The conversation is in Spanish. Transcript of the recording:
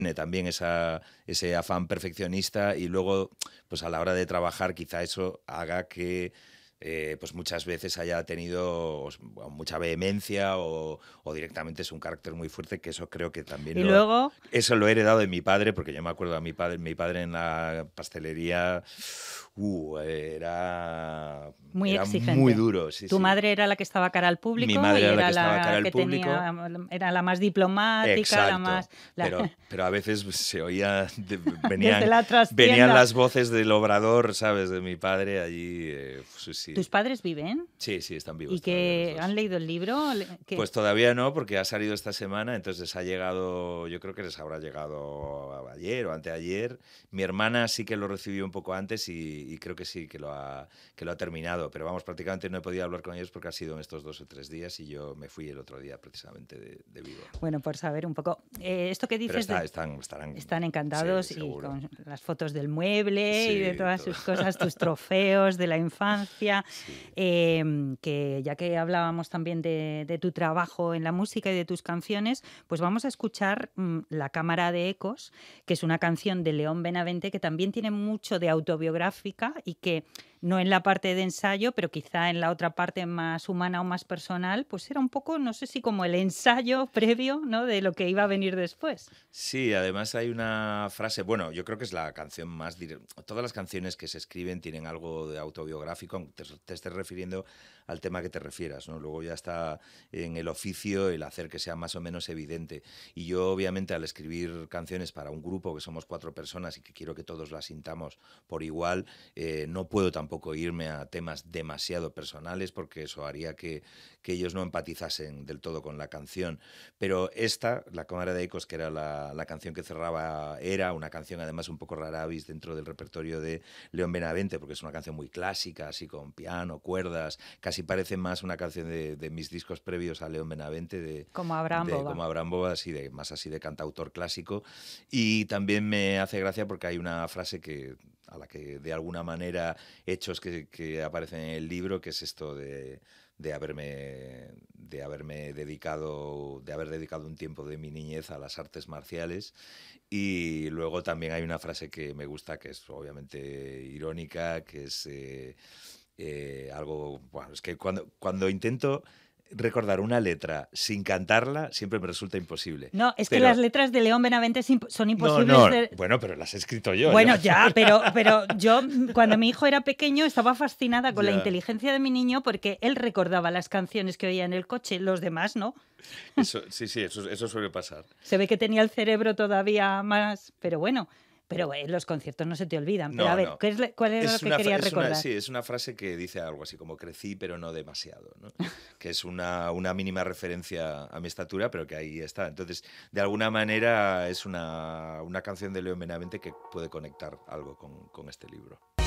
tiene también ese afán perfeccionista y luego, pues a la hora de trabajar, quizá eso haga que pues muchas veces haya tenido mucha vehemencia o directamente es un carácter muy fuerte, que eso creo que también Y luego, eso lo he heredado de mi padre, porque yo me acuerdo a mi padre en la pastelería, muy era muy exigente. duro, sí, Tu sí. madre era la que estaba cara al Mi público madre y era la que era estaba cara la al que público. tenía, era la más diplomática, la más... Exacto, pero a veces se oía, desde venían, la venían trastienda. las voces del obrador, ¿sabes? De mi padre allí, sí, sí. ¿Tus padres viven? Sí, sí, están ¿Y vivos todavía los que han dos. leído el libro? ¿Qué? Pues todavía no, porque ha salido esta semana, entonces les ha llegado, yo creo que les habrá llegado ayer o anteayer. Mi hermana sí que lo recibió un poco antes y creo que sí, que lo ha terminado, pero vamos, prácticamente no he podido hablar con ellos porque ha sido en estos 2 o 3 días y yo me fui el otro día precisamente de Vigo. Bueno, por saber un poco. Esto que Pero dices de... estarán, Están sí, encantados y seguro. con las fotos del mueble y de Sí, todas todo. sus cosas, tus trofeos de la infancia, Sí. que ya que hablábamos también de tu trabajo en la música y de tus canciones, pues vamos a escuchar La Cámara de Ecos, que es una canción de León Benavente que también tiene mucho de autobiográfica y que no en la parte de ensayo, pero quizá en la otra parte más humana o más personal, pues era un poco, no sé si como el ensayo previo, ¿no?, de lo que iba a venir después. Sí, además hay una frase, bueno, yo creo que es la canción más todas las canciones que se escriben tienen algo de autobiográfico, aunque te estés refiriendo al tema que te refieras, ¿no? Luego ya está en el oficio el hacer que sea más o menos evidente. Y yo, obviamente, al escribir canciones para un grupo, que somos 4 personas y que quiero que todos las sintamos por igual, no puedo tampoco irme a temas demasiado personales porque eso haría que ellos no empatizasen del todo con la canción. Pero esta, La Cámara de Ecos, que era la canción que cerraba, era una canción además un poco rara avis dentro del repertorio de León Benavente, porque es una canción muy clásica, así con piano, cuerdas, casi parece más una canción de mis discos previos a León Benavente, Como Abraham como Boba. Abraham Boba, más así de cantautor clásico. Y también me hace gracia porque hay una frase a la que de alguna manera hechos que aparecen en el libro, que es esto de haberme dedicado, de haber dedicado un tiempo de mi niñez a las artes marciales. Y luego también hay una frase que me gusta, que es obviamente irónica, que es algo, bueno, es que cuando intento recordar una letra sin cantarla, siempre me resulta imposible. No, es que las Pero, letras de León Benavente son no, imposibles no, de... bueno, pero las he escrito yo, Bueno, ya. ya, pero yo cuando mi hijo era pequeño estaba fascinada con la Ya. inteligencia de mi niño porque él recordaba las canciones que oía en el coche, los demás no. Eso, sí, sí, eso suele pasar. Se ve que tenía el cerebro todavía más, pero bueno, pero los conciertos no se te olvidan. Pero a No, ver, no. ¿cuál era lo que querías recordar? Sí, es una frase que dice algo así como crecí pero no demasiado, ¿no? Que es una mínima referencia a mi estatura, pero que ahí está. Entonces, de alguna manera es una canción de León Benavente que puede conectar algo con este libro.